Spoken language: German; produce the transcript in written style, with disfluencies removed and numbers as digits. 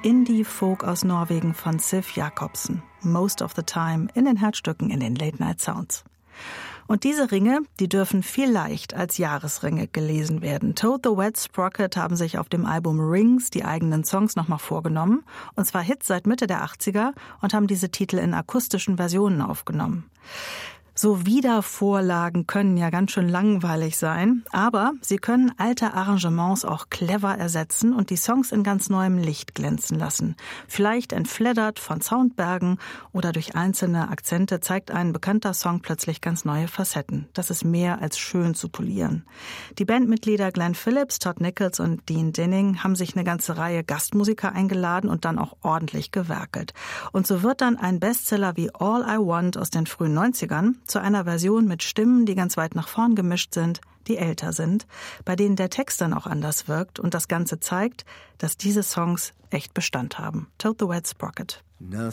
Indie-Folk aus Norwegen von Sif Jacobsen. Most of the Time in den Herzstücken in den Late Night Sounds. Und diese Ringe, die dürfen vielleicht als Jahresringe gelesen werden. Toad the Wet Sprocket haben sich auf dem Album Rings die eigenen Songs nochmal vorgenommen. Und zwar Hits seit Mitte der 80er und haben diese Titel in akustischen Versionen aufgenommen. So Wiedervorlagen können ja ganz schön langweilig sein, aber sie können alte Arrangements auch clever ersetzen und die Songs in ganz neuem Licht glänzen lassen. Vielleicht entfleddert von Soundbergen oder durch einzelne Akzente zeigt ein bekannter Song plötzlich ganz neue Facetten. Das ist mehr als schön zu polieren. Die Bandmitglieder Glenn Phillips, Todd Nichols und Dean Dinning haben sich eine ganze Reihe Gastmusiker eingeladen und dann auch ordentlich gewerkelt. Und so wird dann ein Bestseller wie All I Want aus den frühen 90ern zu einer Version mit Stimmen, die ganz weit nach vorn gemischt sind, die älter sind, bei denen der Text dann auch anders wirkt und das Ganze zeigt, dass diese Songs echt Bestand haben. Toad the Wet Sprocket. Nothing